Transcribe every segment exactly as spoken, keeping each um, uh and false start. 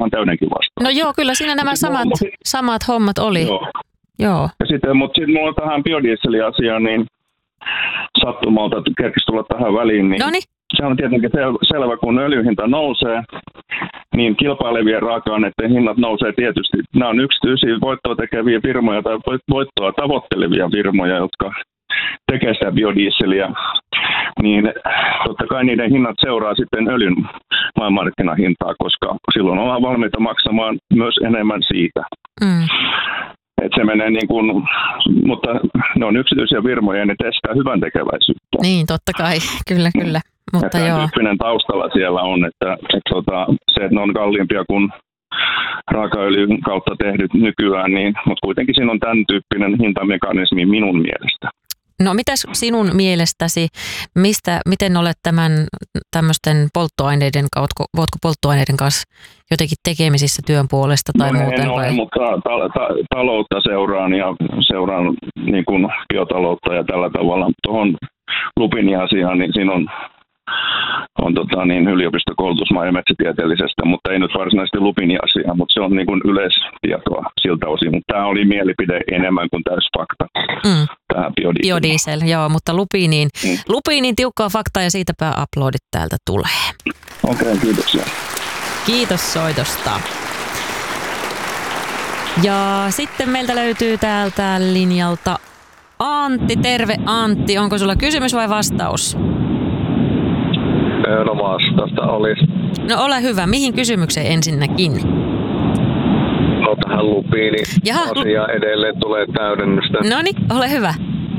ihan täydenkin vastaus. No joo, kyllä siinä nämä samat, samat hommat oli. Joo. Joo. Ja sitten, mutta sitten mulla tähän biodieseliasiaan, niin sattumalta kerkisi tulla tähän väliin, niin Noniin. se on tietenkin sel- selvä, kun öljyhinta nousee, niin kilpailevien raaka-aineiden hinnat nousee tietysti. Nämä on yksityisiä voittoa tekeviä firmoja tai voittoa tavoittelevia firmoja, jotka tekee sitä biodieseliä, niin totta kai niiden hinnat seuraa sitten öljyn maailmanmarkkinahintaa, koska silloin ollaan valmiita maksamaan myös enemmän siitä. Mm. Et se menee niin kuin, mutta ne on yksityisiä firmoja ja ne testaa hyvän tekeväisyyttä. Niin, totta kai, kyllä, kyllä. Mutta ja joo. tyyppinen taustalla siellä on, että, että, että se, että ne on kalliimpia kuin raakaöljyn kautta tehdyt nykyään, niin, mutta kuitenkin siinä on tämän tyyppinen hintamekanismi minun mielestä. No mitäs sinun mielestäsi, mistä, miten olet tämän tämmöisten polttoaineiden kautta, voitko polttoaineiden kanssa jotenkin tekemisissä työn puolesta tai no, muuten? En ole, mutta ta- ta- taloutta seuraan ja seuraan niin kuin biotaloutta ja tällä tavalla. Tuohon Lupini-asiaan, niin siinä on, on tota, niin, yliopistokoulutus maa- ja metsätieteellisestä, mutta ei nyt varsinaisesti Lupini-asiaa, mutta se on niin kuin yleistietoa siltä osin. Mutta tämä oli mielipide enemmän kuin täys fakta. Mm. Tähän biodiesel. Biodiesel, joo, mutta Lupiniin, Mm. Lupiniin tiukkaa faktaa ja siitäpä uploadit täältä tulee. Okei, okay, kiitoksia. Kiitos soitosta. Ja sitten meiltä löytyy täältä linjalta Antti. Terve Antti, onko sulla kysymys vai vastaus? No vastausta olisi. No ole hyvä, mihin kysymykseen ensinnäkin? No tähän lupiin, niin Jaha. asia edelleen tulee täydennystä. No niin, ole hyvä.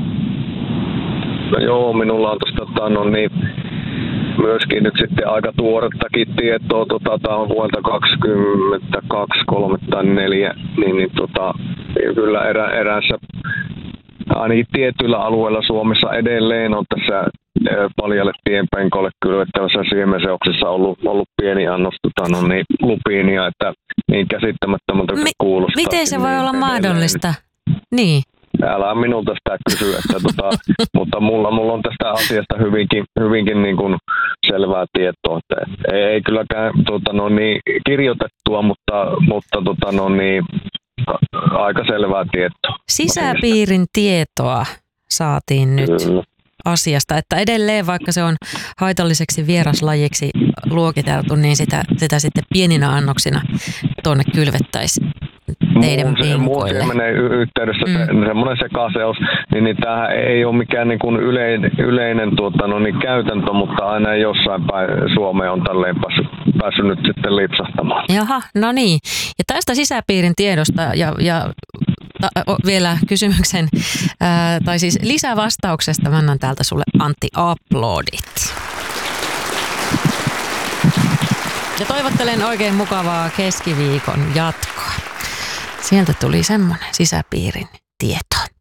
No joo, minulla on tuosta no niin, myöskin nyt sitten aika tuorettakin tietoa, tota, tämä on vuodelta kaksikymmentäkaksi, kolme tai neljä, niin, niin tota, kyllä erä, eräässä, ainakin tietyillä alueilla Suomessa edelleen on tässä paljalle tienpenkolle kylvettävässä siemenseoksessa ollut, ollut pieni annos tota, no niin, lupiinia, että niin käsittämättömältä Mi- kuulostaa. Miten se voi niin olla edelleen. mahdollista? Niin. Älä minulta sitä kysyä, että tota, mutta mulla, mulla on tästä asiasta hyvinkin, hyvinkin niin kuin selvää tietoa. Että ei, ei kylläkään tota, no niin, kirjoitettua, mutta, mutta tota, no niin, aika selvää tietoa. Sisäpiirin tietoa saatiin nyt Kyllä. asiasta, että edelleen vaikka se on haitalliseksi vieraslajiksi luokiteltu, niin sitä, sitä sitten pieninä annoksina tuonne kylvettäisiin teidän penkoille. Muun menee yhteydessä Mm. se, semmoinen sekaseos, niin, niin tämähän ei ole mikään niin kuin yleinen, yleinen tuota, no niin, käytäntö, mutta aina jossain päin Suomeen on tälleen päässyt, päässyt nyt sitten lipsahtamaan. Jaha, no niin. Ja tästä sisäpiirin tiedosta ja, ja ta, o, vielä kysymyksen, ää, tai siis lisävastauksesta mä annan täältä sulle Antti uploadit. Ja toivottelen oikein mukavaa keskiviikon jatkoa. Sieltä tuli semmoinen sisäpiirin tieto.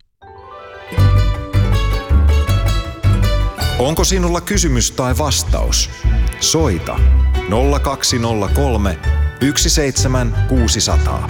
Onko sinulla kysymys tai vastaus? Soita nolla kaksi nolla kolme yksi seitsemän kuusi nolla nolla.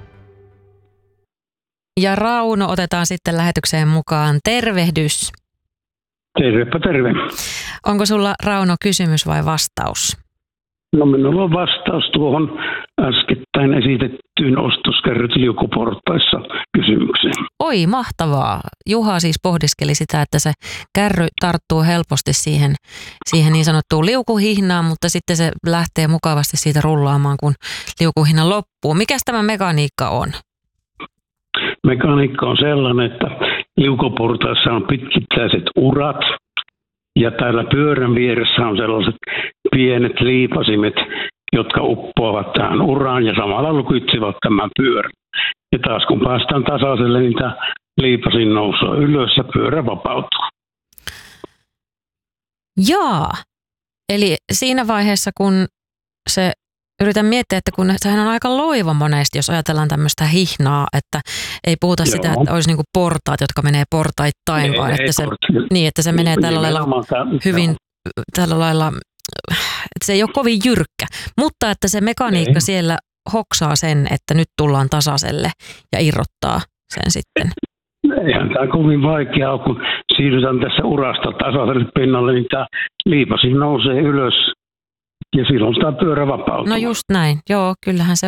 Ja Rauno otetaan sitten lähetykseen mukaan. Tervehdys. Tervepä terve. Onko sulla, Rauno, kysymys vai vastaus? No minulla on vastaus tuohon äskettäin esitettyyn ostoskärryt liukuportaissa kysymykseen. Oi, mahtavaa. Juha siis pohdiskeli sitä, että se kärry tarttuu helposti siihen, siihen niin sanottuun liukuhihnaan, mutta sitten se lähtee mukavasti siitä rullaamaan, kun liukuhihna loppuu. Mikäs tämä mekaniikka on? Mekaniikka on sellainen, että liukuportaissa on pitkittäiset urat ja täällä pyörän vieressä on sellaiset pienet liipasimet, jotka uppoavat tähän uraan ja samalla lukitsivat tämän pyörän. Ja taas kun päästään tasaiselle, niin tämä liipasin nousee ylös ja pyörä vapautuu. Jaa, eli siinä vaiheessa kun se, yritän miettiä, että kun sehän on aika loiva monesti, jos ajatellaan tämmöistä hihnaa, että ei puhuta Joo. sitä, että olisi niinku portaat, jotka menee portaittain, ei, vaan ei, että, se, port- niin, että se menee tällä lailla hyvin, tällä lailla, että se ei ole kovin jyrkkä, mutta että se mekaniikka ei. siellä hoksaa sen, että nyt tullaan tasaiselle ja irrottaa sen sitten. Eihän tämä kovin vaikeaa, kun siirrytään tässä urasta tasaiselle pinnalle, niin tämä liipasi nousee ylös ja silloin tämä pyörä vapautuu. No just näin, joo, kyllähän se